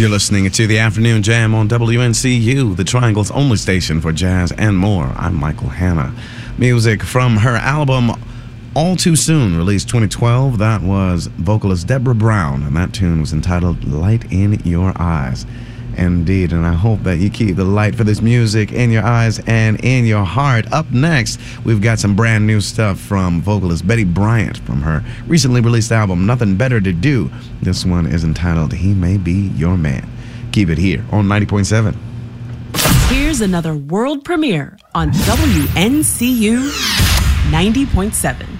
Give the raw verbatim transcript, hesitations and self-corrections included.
You're listening to the Afternoon Jam on W N C U, the Triangle's only station for jazz and more. I'm Michael Hanna. Music from her album All Too Soon, released twenty twelve. That was vocalist Deborah Brown, and that tune was entitled Light in Your Eyes. Indeed, and I hope that you keep the light for this music in your eyes and in your heart. Up next, we've got some brand new stuff from vocalist Betty Bryant from her recently released album, Nothing Better to Do. This one is entitled He May Be Your Man. Keep it here on ninety point seven. Here's another world premiere on W N C U ninety point seven.